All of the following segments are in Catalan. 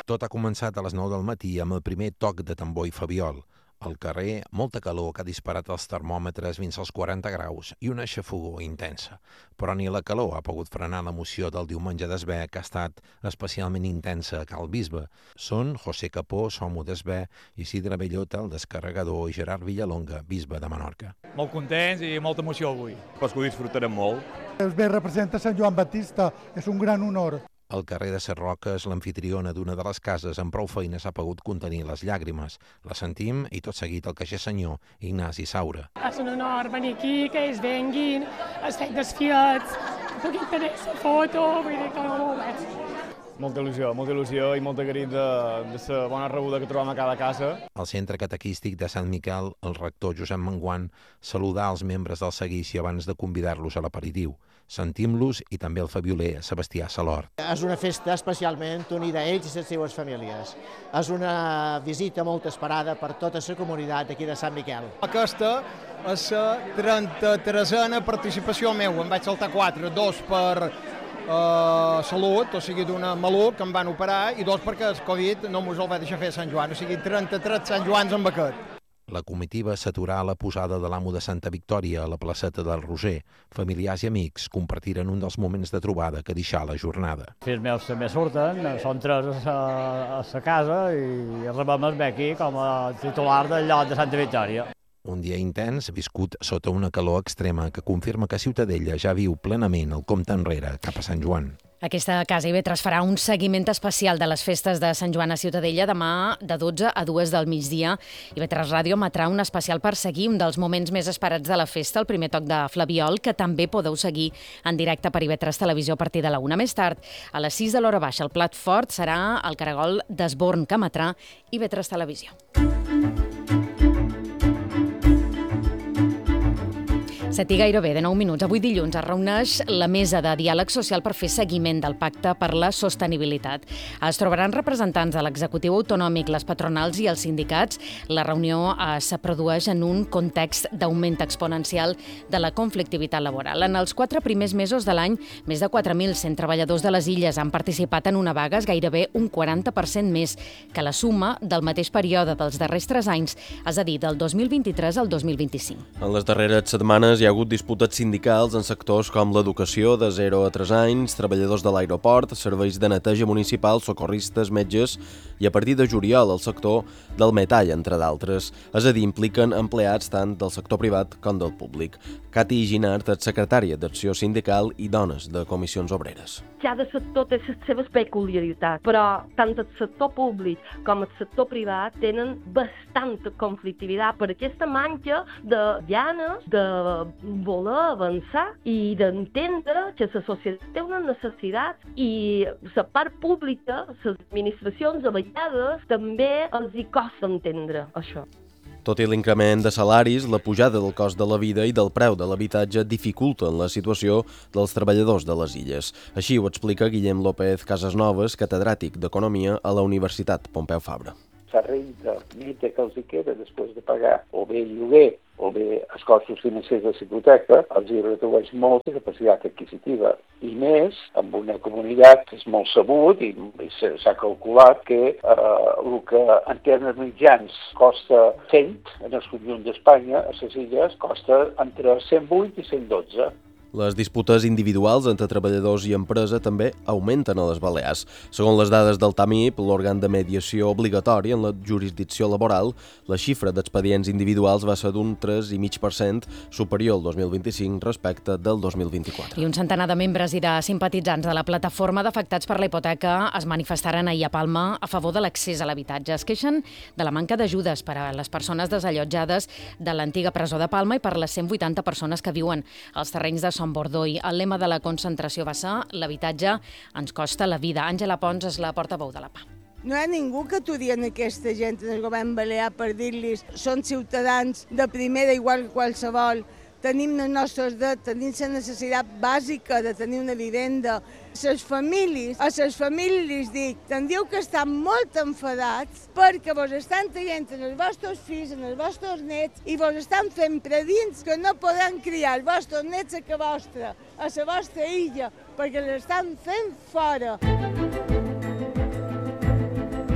Tot ha començat a les 9 del matí amb el primer toc de tambor i fabiol. Al carrer, molta calor que ha disparat els termòmetres fins als 40 graus i una xafogor intensa. Però ni la calor ha pogut frenar l'emoció del diumenge d'Esbé, que ha estat especialment intensa a Cal Bisbe. Són José Capó, Somo d'Esbé, Isidre Bellota, el descarregador, i Gerard Villalonga, bisbe de Menorca. Molt contents i molta emoció avui. Pues que ho disfrutarem molt. Esbé representa Sant Joan Baptista, és un gran honor. Al carrer de Ses Roques, l'amfitriona d'una de les cases amb prou feines ha pogut contenir les llàgrimes. La sentim i tot seguit el caixer senyor Ignasi Saura. És un honor venir aquí, que ells venguin, es feien desfiats, puguin tenir la foto, vull dir que molt bé. Molta il·lusió i molt agraït de la bona rebuda que trobem a cada casa. Al centre catequístic de Sant Miquel, el rector Josep Manguant saludà els membres del seguici abans de convidar-los a l'aperitiu. Sentim-los i també el fabioler Sebastià Salort. És una festa especialment unida a ells i les seves famílies. És una visita molt esperada per tota la comunitat d'aquí de Sant Miquel. Aquesta és la 33a participació meva. Em vaig saltar 4, 2 per salut, o sigui d'una maluc que em van operar, i 2 perquè el Covid no mos el va deixar fer a Sant Joan, o sigui 33 Sant Joans amb aquest. La comitiva s'aturà a la posada de l'Amo de Santa Victòria a la placeta del Roser. Familiars i amics compartiren un dels moments de trobada que deixà la jornada. Fills meus també surten, són 3 a la casa i rebem el aquí com a titular del lloc de Santa Victòria. Un dia intens, viscut sota una calor extrema que confirma que Ciutadella ja viu plenament el compte enrere cap a Sant Joan. Aquesta casa Ivetres farà un seguiment especial de les festes de Sant Joan a Ciutadella demà de 12 a 2 del migdia. Ivetres Ràdio emetrà un especial per seguir un dels moments més esperats de la festa, el primer toc de Flabiol, que també podeu seguir en directe per Ivetres Televisió a partir de la 1. Més tard, a les 6 de l'hora baixa, el plat fort serà el caragol d'Esborn que emetrà Ivetres Televisió. 7 i gairebé de 9 minuts. Avui dilluns es reuneix la Mesa de Diàleg Social per fer seguiment del Pacte per la Sostenibilitat. Es trobaran representants de l'executiu autonòmic, les patronals i els sindicats. La reunió se produeix en un context d'augment exponencial de la conflictivitat laboral. En els 4 primers mesos de l'any, més de 4.100 treballadors de les illes han participat en una vaga, gairebé un 40% més que la suma del mateix període dels darrers 3 anys, és a dir, del 2023 al 2025. En les darreres setmanes hi ha hagut disputes sindicals en sectors com l'educació de 0 a 3 anys, treballadors de l'aeroport, serveis de neteja municipal, socorristes, metges i a partir de juliol el sector del metall, entre d'altres. És a dir, impliquen empleats tant del sector privat com del públic. Cati Ginart és secretària d'Acció Sindical i Dones de Comissions Obreres. Cada sector té les seves peculiaritats, però tant el sector públic com el sector privat tenen bastanta conflictivitat per aquesta manca de ganes de voler avançar i d'entendre que la societat té unes necessitats i la part pública, les administracions a vegades també els hi costa entendre això. Tot i l'increment de salaris, la pujada del cost de la vida i del preu de l'habitatge dificulten la situació dels treballadors de les illes. Així ho explica Guillem López Casasnovas, catedràtic d'Economia a la Universitat Pompeu Fabra. La renda neta que els hi queda després de pagar o bé el lloguer o bé els costos financers de la hipoteca els hi redueix molt la capacitat adquisitiva. I més, amb una comunitat que és molt sabut i s'ha calculat que el que en termes mitjans costa 100 en el conjunt d'Espanya, a les illes costa entre 108 i 112. Les disputes individuals entre treballadors i empresa també augmenten a les Balears. Segons les dades del TAMIP, l'òrgan de mediació obligatori en la jurisdicció laboral, la xifra d'expedients individuals va ser d'un 3,5% superior al 2025 respecte del 2024. I un centenar de membres i de simpatitzants de la plataforma d'afectats per la hipoteca es manifestaren ahir a Palma a favor de l'accés a l'habitatge. Es queixen de la manca d'ajudes per a les persones desallotjades de l'antiga presó de Palma i per les 180 persones que viuen als terrenys de Son Bordoi. El lema de la concentració va ser l'habitatge ens costa la vida. Àngela Pons és la portaveu de la PA. No hi ha ningú que atudien aquesta gent en el govern balear per dir-los són ciutadans de primera igual que qualsevol, tenim els nostres drets, tenim la necessitat bàsica de tenir una vivenda. A les famílies les dic, tindríeu que estar molt enfadats perquè vos estan traient en els vostres fills, en els vostres nets i vos estan fent predins que no podran criar els vostres nets a la vostra illa perquè l'estan fent fora.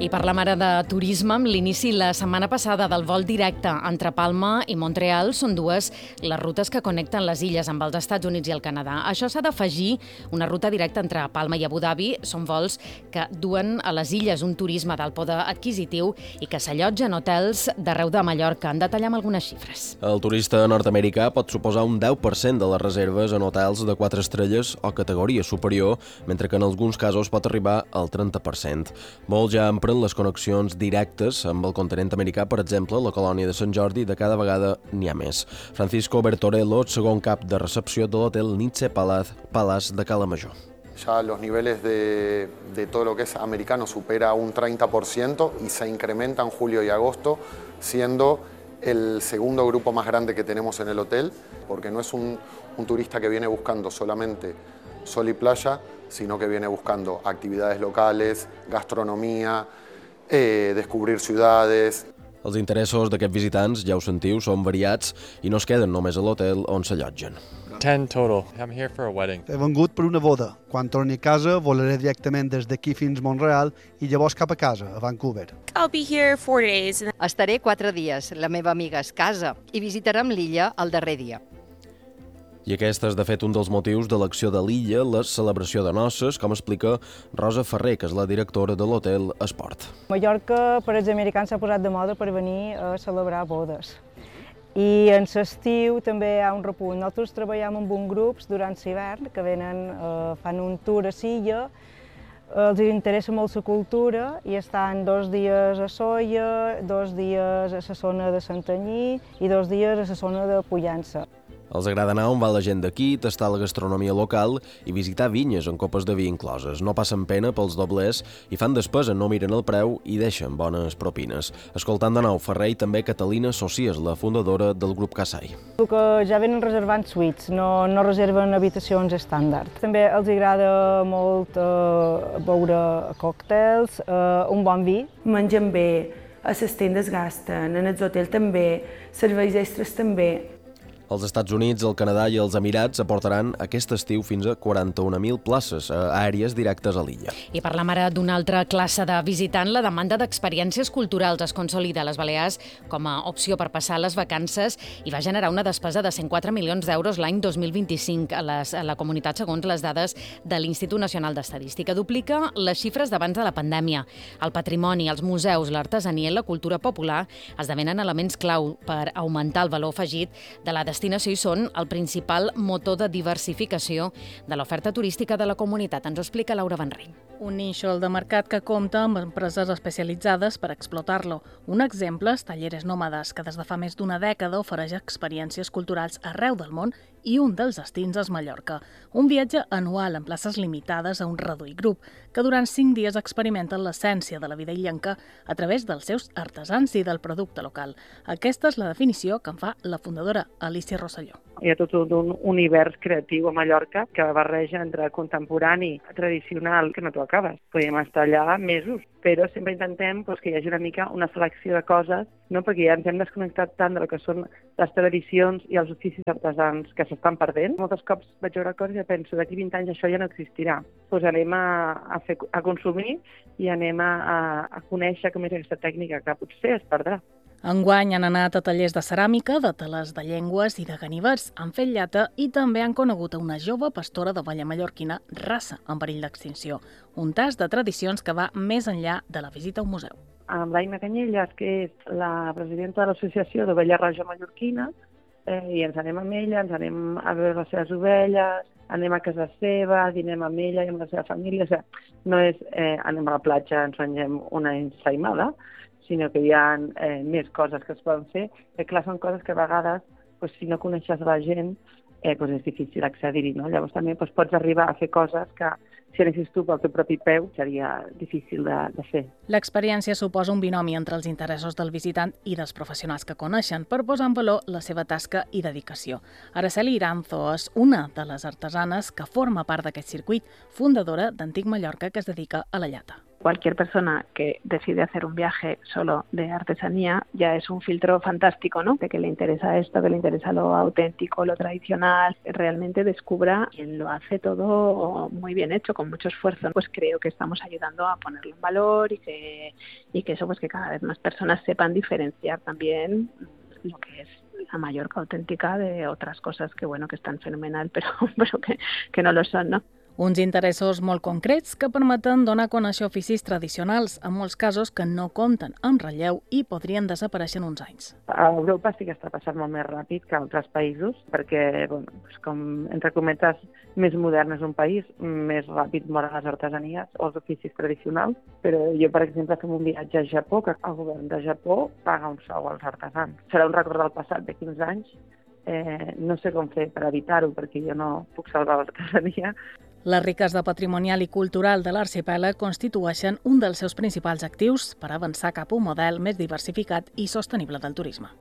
parlem ara de turisme amb l'inici la setmana passada del vol directe entre Palma i Montreal. Són dues les rutes que connecten les illes amb els Estats Units i el Canadà. Això s'ha d'afegir una ruta directa entre Palma i Abu Dhabi. Són vols que duen a les illes un turisme d'alt poder adquisitiu i que s'allotgen hotels d'arreu de Mallorca. En detallem algunes xifres. El turista nord-americà pot suposar un 10% de les reserves en hotels de 4 estrelles o categoria superior, mentre que en alguns casos pot arribar al 30%. Molts ja empren les connexions directes amb el continent americà, per exemple, la colònia de Sant Jordi, de cada vegada n'hi ha més. Francisco Bertorello, segon cap de recepció de l'hotel Nietzsche Palace de Cala Major. Ya los niveles de todo lo que es americano supera un 30% y se incrementa en julio y agosto, siendo el segundo grupo más grande que tenemos en el hotel, porque no es un turista que viene buscando solamente sol y playa, sino que viene buscando actividades locales, gastronomía, descobrir ciudades. Els interessos d'aquests visitants, ja ho sentiu, són variats i no es queden només a l'hotel on s'allotgen. 10 total. I'm here for a wedding. He vengut per una boda. Quan torni a casa volaré directament des d'aquí fins Montreal i llavors cap a casa, a Vancouver. I'll be here 4 days. Estaré 4 dies. La meva amiga es casa i visitarem l'illa el darrer dia. I aquest és, de fet, un dels motius de l'acció de l'illa, la celebració de noces, com explica Rosa Ferrer, que és la directora de l'hotel Esport. Mallorca, per als americans, s'ha posat de moda per venir a celebrar bodes. I en l'estiu també hi ha un repunt. Nosaltres treballem amb uns grups durant l'hivern que venen, fan un tour a l'illa, els interessa molt la cultura i estan 2 dies a Sóller, 2 dies a la zona de Santanyí i 2 dies a la zona de Pollença. Els agrada anar on va la gent d'aquí, tastar la gastronomia local i visitar vinyes amb copes de vi incloses. No passen pena pels doblers i fan despesa, no miren el preu i deixen bones propines. Escoltant de nou Ferrer i també Catalina Socies, la fundadora del grup Casai. Que ja venen reservant suites, no reserven habitacions estàndard. També els agrada molt beure còctels, un bon vi. Mengen bé, a les tendes gasten, en els hotels també, serveis extres també. Els Estats Units, el Canadà i els Emirats aportaran aquest estiu fins a 41.000 places aèries directes a l'illa. I parlem ara d'una altra classe de visitant. La demanda d'experiències culturals es consolida a les Balears com a opció per passar les vacances i va generar una despesa de 104 milions d'euros l'any 2025 a la comunitat, segons les dades de l'Institut Nacional d'Estadística. Duplica les xifres d'abans de la pandèmia. El patrimoni, els museus, l'artesania i la cultura popular esdevenen elements clau per augmentar el valor afegit de la destinació i són el principal motor de diversificació de l'oferta turística de la comunitat. Ens ho explica Laura Benreny. Un nínxol de mercat que compta amb empreses especialitzades per explotar-lo. Un exemple és Talleres Nòmades, que des de fa més d'una dècada ofereix experiències culturals arreu del món i un dels destins és Mallorca. Un viatge anual en places limitades a un reduït grup, que durant 5 dies experimenten l'essència de la vida illenca a través dels seus artesans i del producte local. Aquesta és la definició que en fa la fundadora Alicia Rosselló. Hi ha tot un univers creatiu a Mallorca que barreja entre contemporani i tradicional que no t'ho acabes. Podríem estar allà mesos, però sempre intentem que hi hagi una mica una selecció de coses, perquè ja ens hem desconnectat tant del que són les tradicions i els oficis artesans que s'estan perdent. Molts cops vaig veure coses i penso d'aquí 20 anys això ja no existirà. Anem a consumir i anem a conèixer com és aquesta tècnica que potser es perdrà. Enguany han anat a tallers de ceràmica, de teles de llengües i de ganivets, han fet llata i també han conegut a una jove pastora de valla mallorquina, raça en perill d'extinció. Un tast de tradicions que va més enllà de la visita a un museu. Amb l'Aina Canyelles, que és la presidenta de l'Associació d'Ovella Roja Mallorquina, i ens anem amb ella, ens anem a veure les seves ovelles, anem a casa seva, dinem amb ella i amb la seva família. No és anem a la platja, ens mengem una ensaïmada, sinó que hi ha més coses que es poden fer, que clar, són coses que a vegades, si no coneixes la gent, és difícil accedir-hi. Llavors també pots arribar a fer coses que, si anessis tu pel teu propi peu, seria difícil de fer. L'experiència suposa un binomi entre els interessos del visitant i dels professionals que coneixen per posar en valor la seva tasca i dedicació. Araceli Iranzo és una de les artesanes que forma part d'aquest circuit, fundadora d'Antic Mallorca, que es dedica a la llata. Cualquier persona que decide hacer un viaje solo de artesanía ya es un filtro fantástico, ¿no? De que le interesa esto, que le interesa lo auténtico, lo tradicional, realmente descubra quien lo hace todo muy bien hecho, con mucho esfuerzo. Pues creo que estamos ayudando a ponerlo en valor y que eso, pues que cada vez más personas sepan diferenciar también lo que es la Mallorca auténtica de otras cosas que, bueno, que están fenomenal, pero que no lo son, ¿no? Uns interessos molt concrets que permeten donar a conèixer oficis tradicionals, en molts casos que no compten amb relleu i podrien desaparèixer en uns anys. A Europa sí que està passant molt més ràpid que a altres països, perquè, bueno, com entre cometes, més modern és un país, més ràpid moren les artesanies o els oficis tradicionals. Però jo, per exemple, fem un viatge a Japó, que el govern de Japó paga un sou als artesans. Serà un record del passat de 15 anys. No sé com fer per evitar-ho, perquè jo no puc salvar l'artesania. Les riquesa patrimonial i cultural de l'arxipèlag constitueixen un dels seus principals actius per avançar cap a un model més diversificat i sostenible del turisme.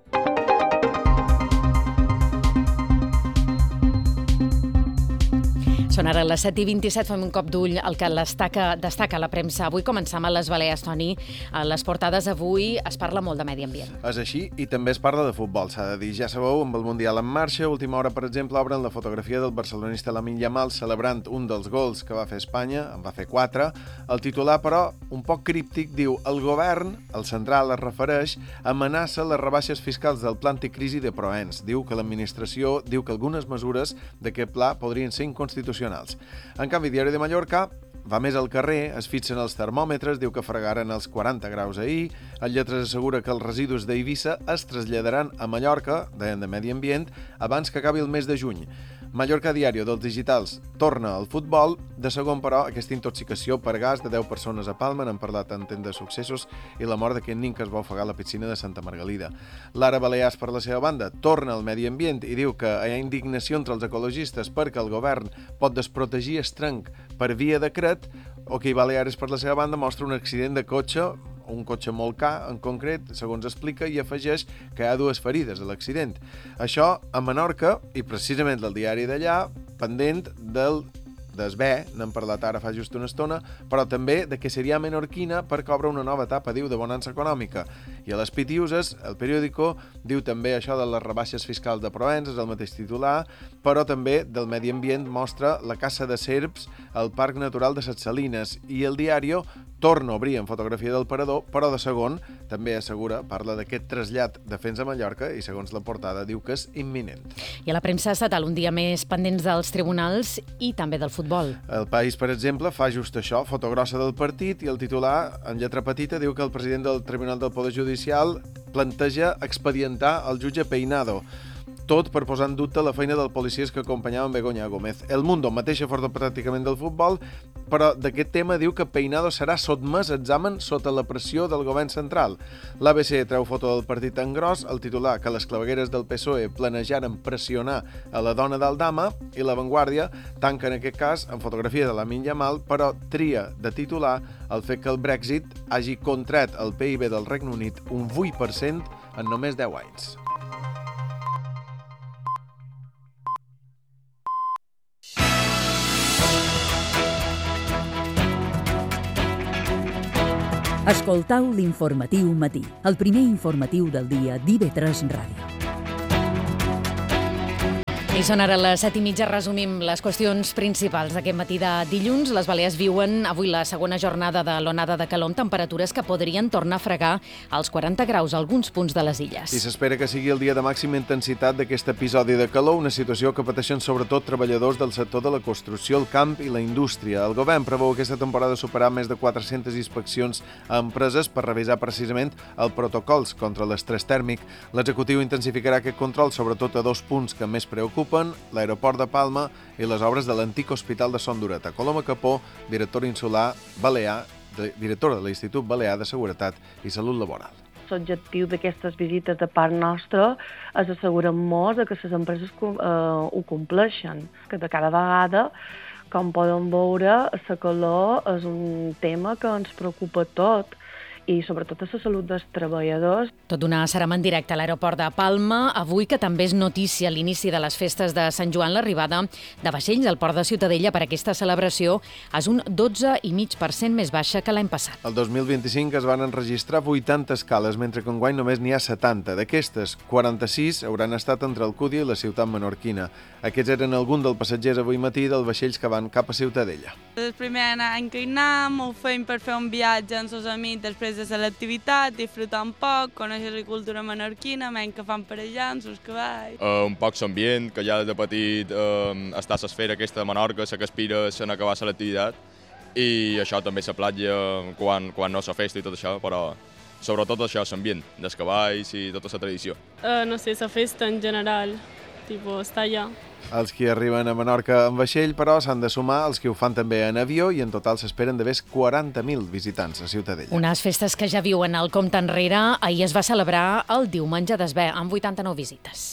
Són ara les 7:27, fem un cop d'ull al que destaca la premsa. Avui començam a les Balears, Toni. A les portades avui es parla molt de medi ambient. És així, i també es parla de futbol, s'ha de dir. Ja sabeu, amb el Mundial en marxa, a última hora, per exemple, obren la fotografia del barcelonista Lamine Yamal celebrant un dels gols que va fer Espanya, en va fer 4. El titular, però, un poc críptic, diu: el govern, el central es refereix, amenaça les rebaixes fiscals del pla anticrisi de Proens. Diu que l'administració diu que algunes mesures d'aquest pla podrien ser inconstitucionals. En canvi, Diari de Mallorca va més al carrer, es fixen els termòmetres, diu que fregaren els 40 graus ahir, el Lletres assegura que els residus d'Eivissa es traslladaran a Mallorca, deien de Medi Ambient, abans que acabi el mes de juny. Mallorca Diario dels digitals torna al futbol. De segon, però, aquesta intoxicació per gas de 10 persones a Palma, n'han parlat en temps de successos, i la mort d'aquest nin que es va ofegar a la piscina de Santa Margalida. L'Ara Balears, per la seva banda, torna al Medi Ambient i diu que hi ha indignació entre els ecologistes perquè el govern pot desprotegir estrenc per via decret. OK Balears, per la seva banda, mostra un accident de cotxe, un cotxe molt car, en concret, segons explica, i afegeix que hi ha 2 ferides a l'accident. Això a Menorca, i precisament del diari d'allà, pendent del d'Esbé, n'hem parlat ara fa just una estona, però també de que seria menorquina perquè obre una nova etapa, diu, de bonança econòmica. I a les Pitiuses, el periòdico diu també això de les rebaixes fiscals de Proens, és el mateix titular, però també del medi ambient mostra la caça de serps al Parc Natural de Ses Salines, i el Diario torna a obrir en fotografia del parador, però de segon també assegura, parla d'aquest trasllat de Fens a Mallorca i segons la portada diu que és imminent. I a la premsa estatal un dia més pendents dels tribunals i també del futbol. El País, per exemple, fa just això, foto grossa del partit, i el titular, en lletra petita, diu que el president del Tribunal del Poder Judicial planteja expedientar el jutge Peinado, tot per posar en dubte la feina dels policies que acompanyaven Begoña Gómez. El Mundo, mateixa foto pràcticament del futbol, però d'aquest tema diu que Peinado serà sotmès a examen sota la pressió del govern central. L'ABC treu foto del partit en gros, el titular que les clavegueres del PSOE planejaren pressionar a la dona d'Aldama, i La Vanguardia tanca en aquest cas en fotografia de Lamine Yamal, però tria de titular el fet que el Brexit hagi contret el PIB del Regne Unit un 8% en només 10 anys. Escoltau l'informatiu matí, el primer informatiu del dia d'IV3 Ràdio. I són ara les 7:30, resumim les qüestions principals d'aquest matí de dilluns. Les Balears viuen avui la segona jornada de l'onada de calor amb temperatures que podrien tornar a fregar als 40 graus a alguns punts de les illes. I s'espera que sigui el dia de màxima intensitat d'aquest episodi de calor, una situació que pateixen sobretot treballadors del sector de la construcció, el camp i la indústria. El govern preveu aquesta temporada superar més de 400 inspeccions a empreses per revisar precisament els protocols contra l'estrès tèrmic. L'executiu intensificarà aquest control sobretot a 2 punts que més preocupen: l'aeroport de Palma i les obres de l'antic hospital de Son Dureta. Coloma Capó, directora insular balear, directora de l'Institut Balear de Seguretat i Salut Laboral. L'objectiu d'aquestes visites de part nostra és assegurar-nos que les empreses ho compleixen, que de cada vegada, com poden veure, la calor és un tema que ens preocupa tot i sobretot a la salut dels treballadors. Tot una serem en directe a l'aeroport de Palma. Avui, que també és notícia l'inici de les festes de Sant Joan, l'arribada de vaixells al port de Ciutadella per aquesta celebració és un 12,5% més baixa que l'any passat. El 2025 es van enregistrar 80 escales, mentre que enguany només n'hi ha 70. D'aquestes, 46 hauran estat entre Alcúdia i la ciutat menorquina. Aquests eren alguns dels passatgers avui matí dels vaixells que van cap a Ciutadella. El primer any que hi anem, ho fem per fer un viatge amb els amics després de l'activitat, disfrutar un poc, conèixer la cultura menorquina, menys que fan per allà, amb els cavalls. Un poc l'ambient, que ja de petit està a l'esfera aquesta de Menorca, que aspira a acabar l'activitat, i això també la platja quan no la festa i tot això, però sobretot això, l'ambient dels cavalls i tota la tradició. No sé, la festa en general, estar allà. Els que arriben a Menorca en vaixell, però, s'han de sumar els que ho fan també en avió i en total s'esperen d'haver 40.000 visitants a Ciutadella. Unes festes que ja viuen el compte enrere. Ahir es va celebrar el diumenge d'Esber amb 89 visites.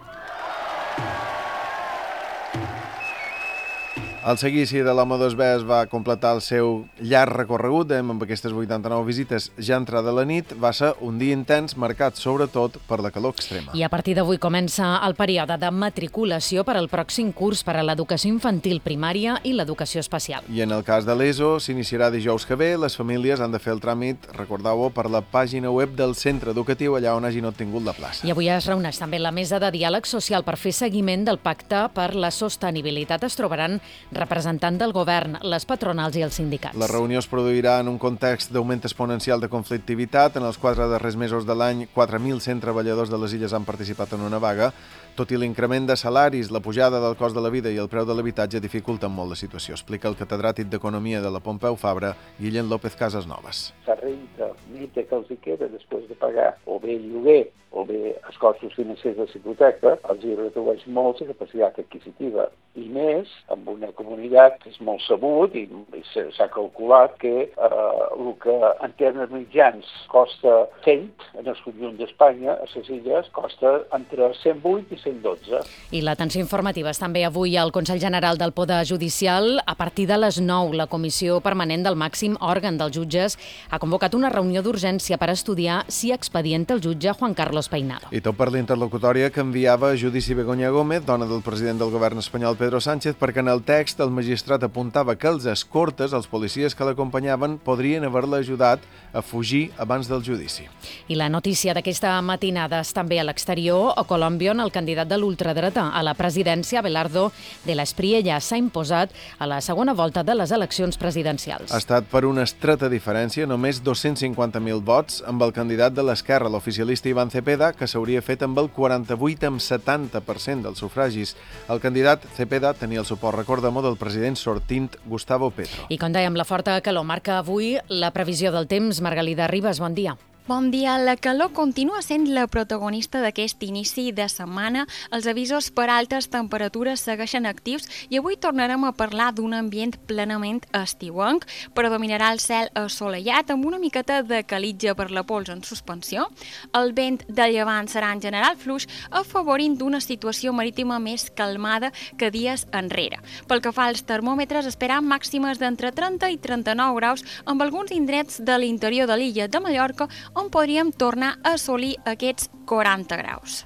El seguici de l'Home d'Esber es va completar el seu llarg recorregut amb aquestes 89 visites ja entrada la nit. Va ser un dia intens, marcat sobretot per la calor extrema. I a partir d'avui comença el període de matriculació per al pròxim curs per a l'educació infantil primària i l'educació especial. I en el cas de l'ESO, s'iniciarà dijous que ve. Les famílies han de fer el tràmit, recordeu-ho, per la pàgina web del centre educatiu allà on hagin obtingut la plaça. I avui es reuneix també la mesa de diàleg social per fer seguiment del pacte per la sostenibilitat. Es trobaran representant del govern, les patronals i els sindicats. La reunió es produirà en un context d'augment exponencial de conflictivitat. En els 4 darrers mesos de l'any, 4.100 treballadors de les illes han participat en una vaga. Tot i l'increment de salaris, la pujada del cost de la vida i el preu de l'habitatge dificulten molt la situació, explica el catedràtic d'Economia de la Pompeu Fabra, Guillem López Casasnovas. La renta neta que els queda després de pagar o bé el lloguer o bé els costos financers de la hipoteca, els hi redueix molt la capacitat adquisitiva. I més, amb una comunitat que és molt sabut i s'ha calculat que el que en termes mitjans costa 100 en el conjunt d'Espanya, a les illes costa entre 108 i 112. I l'atenció informativa és també avui al Consell General del Poder Judicial. A partir de les 9, la Comissió Permanent del màxim òrgan dels jutges ha convocat una reunió d'urgència per estudiar si expedienta el jutge Juan Carlos Peinado. I tot per l'interlocutòria que enviava a judici Begoña Gómez, dona del president del govern espanyol Pedro Sánchez, perquè en el text el magistrat apuntava que els escortes, els policies que l'acompanyaven, podrien haver-la ajudat a fugir abans del judici. I la notícia d'aquesta matinada és també a l'exterior. A Colòmbia, on el candidat de l'ultradreta a la presidència, Abelardo de la Espriella, s'ha imposat a la segona volta de les eleccions presidencials. Ha estat per una estreta diferència, només 250.000 vots, amb el candidat de l'esquerra, l'oficialista Iván Cepeda, que s'hauria fet amb el 48,70% dels sufragis. El candidat Cepeda tenia el suport, recordem-ho, del president sortint Gustavo Petro. I com dèiem, la forta calor marca avui la previsió del temps. Margalida Ribas, bon dia. Bon dia. La calor continua sent la protagonista d'aquest inici de setmana. Els avisos per altes temperatures segueixen actius i avui tornarem a parlar d'un ambient plenament estiuenc. Predominarà el cel assolellat amb una miqueta de calitja per la pols en suspensió. El vent de llevant serà en general fluix, afavorint d'una situació marítima més calmada que dies enrere. Pel que fa als termòmetres, esperam màximes d'entre 30 i 39 graus amb alguns indrets de l'interior de l'illa de Mallorca, on podríem tornar a assolir aquests 40 graus.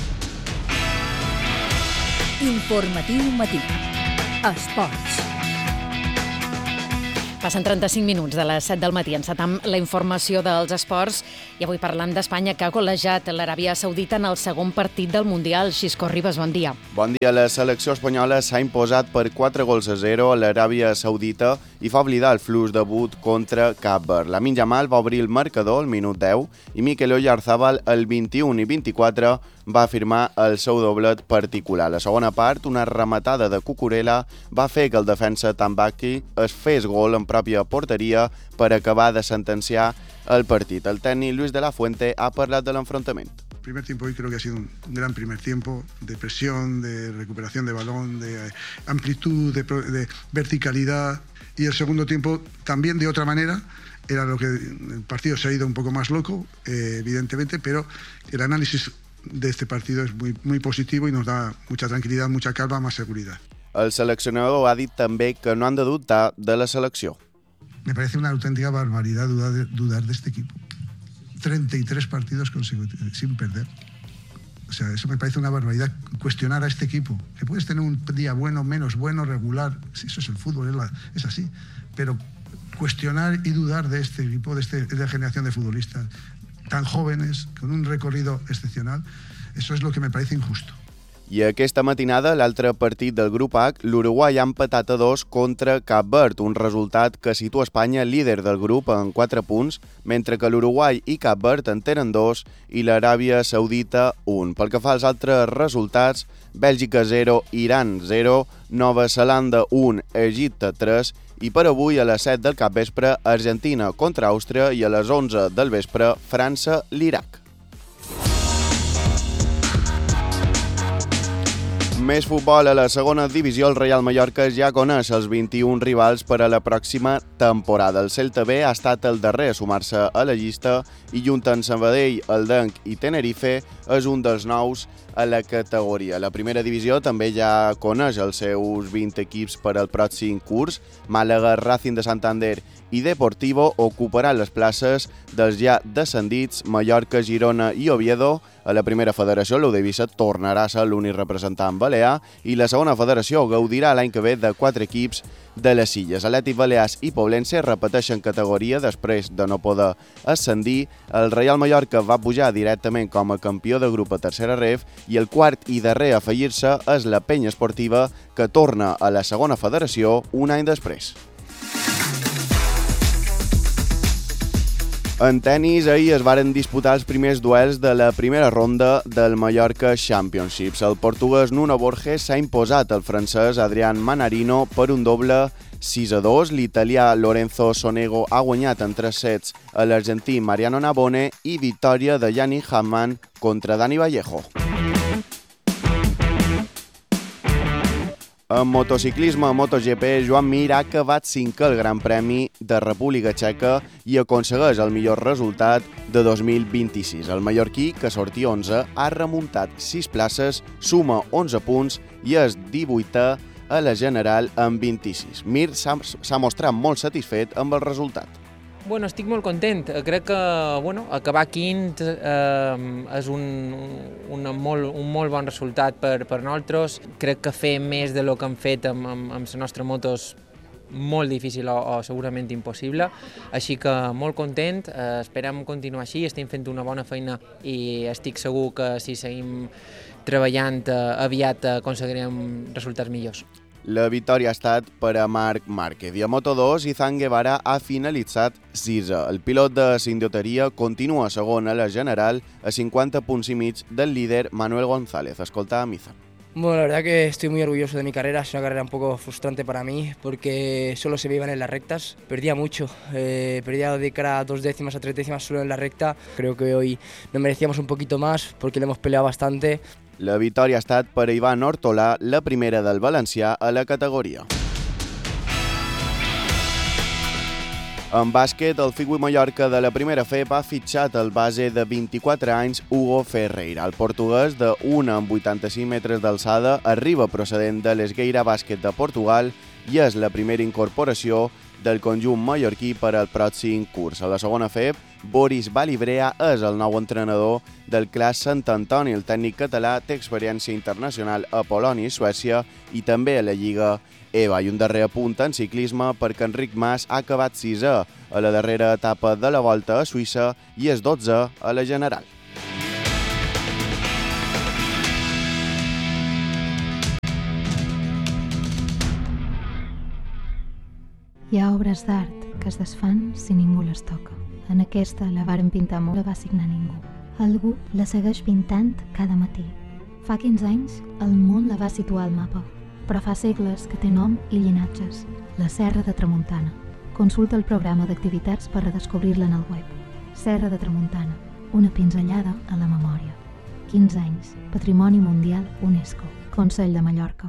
Informatiu matí. Esports. Passen 35 minuts de les 7 del matí. Encetam la informació dels esports i avui parlem d'Espanya, que ha golejat l'Aràbia Saudita en el segon partit del Mundial. Xisco Ribas, bon dia. Bon dia. La selecció espanyola s'ha imposat per 4-0 a l'Aràbia Saudita i fa oblidar el fluix debut contra Cap Verd. Lamine Yamal va obrir el marcador al minut 10 i Mikel Oyarzabal al 21 i 24 va firmar el seu doblet particular. A la segona part, una rematada de Cucurella va fer que el defensa Tambaki es fes gol en pròpia porteria per acabar de sentenciar el partit. El tècnic Luis de la Fuente ha parlat de l'enfrontament. El primer tiempo hoy creo que ha sido un gran primer tiempo de presión, de recuperación de balón, de amplitud, de verticalidad, y el segundo tiempo también de otra manera. Era lo que el partido se ha ido un poco más loco, evidentemente, pero el análisis de este partido es muy positivo y nos da mucha tranquilidad, mucha calma, más seguridad. El seleccionador ha dit també que no han de dubtar de la selecció. Me parece una auténtica barbaridad dudar de este equipo. 33 partidos consecutivos sin perder. O sea, eso me parece una barbaridad, cuestionar a este equipo. Que puedes tener un día bueno, menos bueno, regular, eso es el fútbol, es así. Pero cuestionar y dudar de este equipo, de esta generación de futbolistas tan jóvenes, con un recorrido excepcional, eso es lo que me parece injusto. I aquesta matinada, l'altre partit del grup H, l'Uruguai ha empatat a 2 contra Cap Verd, un resultat que situa Espanya líder del grup en 4 punts, mentre que l'Uruguai i Cap Verd en tenen 2 i l'Aràbia Saudita 1. Pel que fa als altres resultats, Bèlgica 0, Iran 0, Nova Zelanda 1, Egipte 3 i per avui a les 7 del capvespre Argentina contra Àustria i a les 11 del vespre França-l'Iraq. Més futbol a la segona divisió. El Real Mallorca ja coneix els 21 rivals per a la pròxima temporada. El Celta B ha estat el darrer a sumar-se a la llista i junt amb Sabadell, Eldenc i Tenerife és un dels nous a la categoria. La primera divisió també ja coneix els seus 20 equips per al pròxim curs. Màlaga, Racing de Santander i Deportivo ocuparan les places dels ja descendits Mallorca, Girona i Oviedo. A la primera federació, l'Eivissa tornarà a ser l'únic representant balear i la segona federació gaudirà l'any que ve de 4 equips de les Illes. Atlètic Balears i Poblense repeteixen categoria després de no poder ascendir. El Real Mallorca va pujar directament com a campió de grup a tercera ref i el quart i darrer a afegir-se és la Penya Esportiva, que torna a la segona federació un any després. En tenis, ahir es varen disputar els primers duels de la primera ronda del Mallorca Championships. El portuguès Nuno Borges s'ha imposat al francès Adrián Manarino per un doble 6-2. L'italià Lorenzo Sonego ha guanyat en 3 sets a l'argentí Mariano Navone i victòria de Yannick Hamman contra Dani Vallejo. En motociclisme, MotoGP, Joan Mir ha acabat 5è al Gran Premi de República Txeca i aconsegueix el millor resultat de 2026. El mallorquí, que sortia 11, ha remuntat 6 places, suma 11 punts i és 18è a la general amb 26. Mir s'ha mostrat molt satisfet amb el resultat. Bueno, estic molt content. Crec que acabar quint és un molt bon resultat per nosaltres. Crec que fer més de lo que hem fet amb la nostra moto és molt difícil o segurament impossible. Així que molt content, esperem continuar així, estem fent una bona feina i estic segur que si seguim treballant aviat aconseguirem resultats millors. La victòria ha estat per a Marc Márquez i a Moto2 Izan Guevara ha finalitzat 6è. El pilot de Sindioteria continua segon a la general a 50 punts i mig del líder Manuel González. Escolta a Izan. Bueno, la verdad que estoy muy orgulloso de mi carrera, es una carrera un poco frustrante para mí porque solo se veían en las rectas, perdía mucho, perdía de cara a 2 décimas a 3 décimas solo en la recta. Creo que hoy nos merecíamos un poquito más porque le hemos peleado bastante. La victòria ha estat per a Ivan Ortolà, la primera del valencià a la categoria. En bàsquet, el Figui Mallorca de la primera FEP ha fitxat el base de 24 anys Hugo Ferreira. El portuguès, de 1,85 metres d'alçada, arriba procedent de l'Esgueira Bàsquet de Portugal i és la primera incorporació del conjunt mallorquí per al pròxim curs. A la segona FEP, Boris Balibrea és el nou entrenador del CLAS Sant Antoni. El tècnic català té experiència internacional a Polònia i Suècia i també a la Lliga EVA. I un darrer apunt en ciclisme perquè Enric Mas ha acabat 6è a la darrera etapa de la Volta a Suïssa i és 12è a la general. Hi ha obres d'art que es desfan si ningú les toca. En aquesta la varen pintar molt, la va signar ningú. Algú la segueix pintant cada matí. Fa 15 anys el món la va situar al mapa, però fa segles que té nom i llinatges. La Serra de Tramuntana. Consulta el programa d'activitats per redescobrir-la en el web. Serra de Tramuntana, una pinzellada a la memòria. 15 anys, Patrimoni Mundial UNESCO, Consell de Mallorca.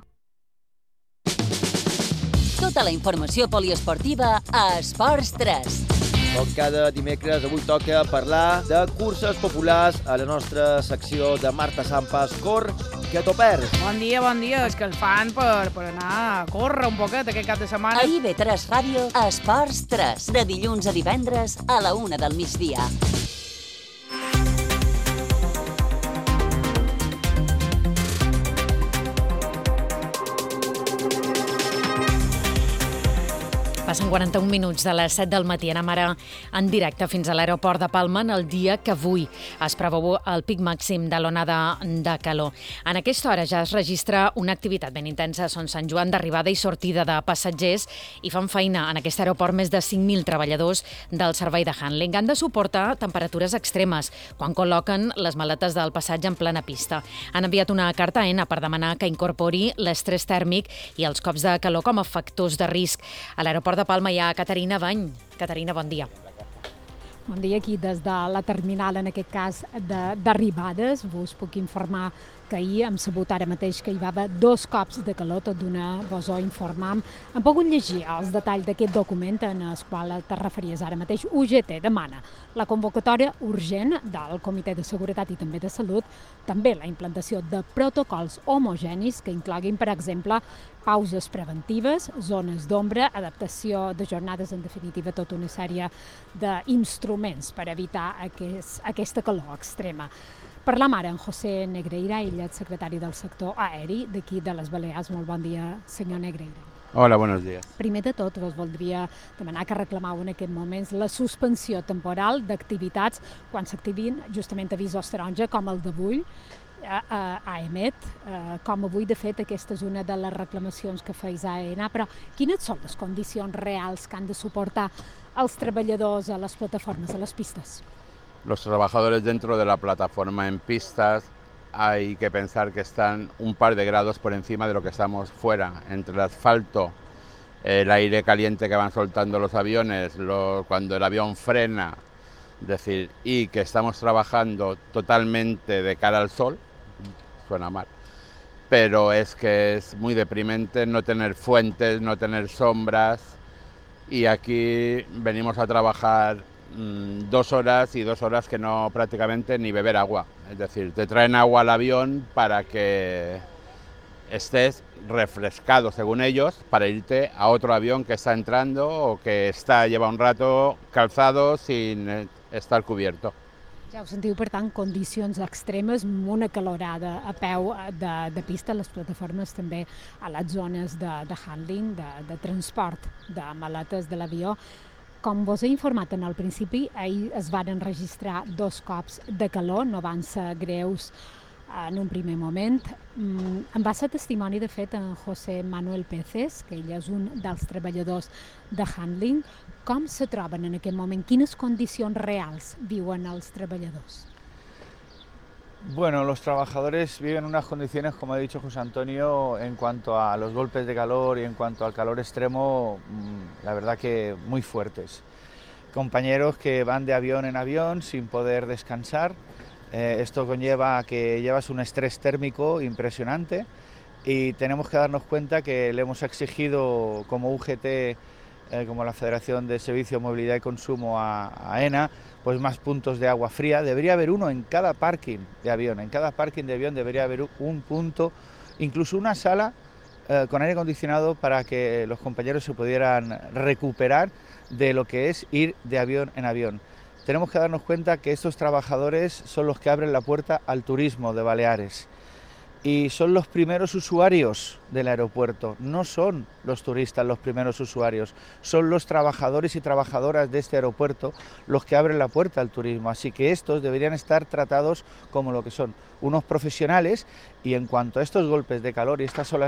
Tota la informació poliesportiva a Esports 3. Com cada dimecres, avui toca parlar de curses populars a la nostra secció de Marta Sampas. Cor, que t'ho perds. Bon dia, escalfant per anar a córrer un poquet aquest cap de setmana. A IB3 Ràdio, Esports 3, de dilluns a divendres a la 1 del migdia. Passen 41 minuts de les 7 del matí. Anem ara en directe fins a l'aeroport de Palma en el dia que avui es preveu el pic màxim de l'onada de calor. En aquesta hora ja es registra una activitat ben intensa a Son Sant Joan d'arribada i sortida de passatgers i fan feina en aquest aeroport més de 5.000 treballadors del servei de handling. Han de suportar temperatures extremes quan col·loquen les maletes del passatge en plena pista. Han enviat una carta a ENA per demanar que incorpori l'estrès tèrmic i els cops de calor com a factors de risc. A l'aeroport de Palma hi ha Caterina Bany. Caterina, bon dia. Bon dia, aquí des de la terminal, en aquest cas, d'arribades. Vos puc informar que ahir hem sabut ara mateix que hi va haver 2 cops de calor, tot d'una vos ho informam. Hem pogut llegir els detalls d'aquest document en el qual te referies ara mateix. UGT demana la convocatòria urgent del Comitè de Seguretat i també de Salut, també la implantació de protocols homogenis que incloguin, per exemple, pauses preventives, zones d'ombra, adaptació de jornades, en definitiva, tota una sèrie d'instruments per evitar aquesta calor extrema. Parlam ara amb José Negreira, ell és secretari del sector aeri d'aquí de les Balears. Molt bon dia, senyor Negreira. Hola, buenos días. Primer de tot, vos voldria demanar que reclamau en aquest moments la suspensió temporal d'activitats quan s'activin justament avisos taronja com el d'avui a EMET, com avui, de fet, aquesta és una de les reclamacions que feis a ENA, però quines són les condicions reals que han de suportar els treballadors a les plataformes, a les pistes? Los trabajadores dentro de la plataforma en pistas hay que pensar que están un par de grados por encima de lo que estamos fuera, entre el asfalto, el aire caliente que van soltando los aviones, cuando el avión frena, es decir, y que estamos trabajando totalmente de cara al sol, suena mal, pero es que es muy deprimente no tener fuentes, no tener sombras, y aquí venimos a trabajar 2 horas y 2 horas que no prácticamente ni beber agua. Es decir, te traen agua al avión para que estés refrescado, según ellos, para irte a otro avión que está entrando o que lleva un rato calzado sin estar cubierto. Ja ho sentiu, per tant, condicions extremes, una calorada a peu de pista, a les plataformes, també a les zones de handling, de transport de maletes de l'avió. Com vos he informat en el principi, ahir es van registrar 2 cops de calor, no van ser greus en un primer moment. Em va ser testimoni, de fet, en José Manuel Peces, que ell és un dels treballadors de handling. Com se troben en aquest moment? Quines condicions reals viuen els treballadors? Bueno, los trabajadores viven unas condiciones, como ha dicho José Antonio, en cuanto a los golpes de calor y en cuanto al calor extremo, la verdad que muy fuertes. Compañeros que van de avión en avión sin poder descansar. Esto conlleva a que llevas un estrés térmico impresionante y tenemos que darnos cuenta que le hemos exigido como UGT, como la Federación de Servicio, Movilidad y Consumo a ENA, pues más puntos de agua fría. Debería haber uno en cada parking de avión. En cada parking de avión debería haber un punto, incluso una sala con aire acondicionado para que los compañeros se pudieran recuperar de lo que es ir de avión en avión. Tenemos que darnos cuenta que estos trabajadores son los que abren la puerta al turismo de Baleares y son los primeros usuarios del aeropuerto. No son los turistas los primeros usuarios, son los trabajadores y trabajadoras de este aeropuerto los que abren la puerta al turismo. Así que estos deberían estar tratados como lo que son, unos profesionales, y en cuanto a estos golpes de calor y estas olas